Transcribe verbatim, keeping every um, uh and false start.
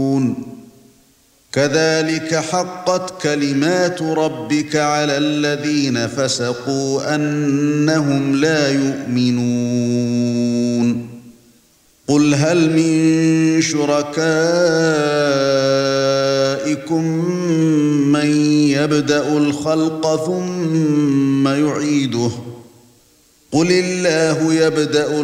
كذلك حقت كلمات ربك على الذين فسقوا أنهم لا يؤمنون قل هل من شركائكم من يبدأ الخلق ثم يعيده قل الله يبدأ